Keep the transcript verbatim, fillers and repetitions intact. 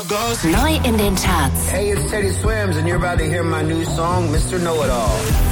Neu in den Charts. Hey, it's Teddy Swims and you're about to hear my new song, Mister Know-It-All.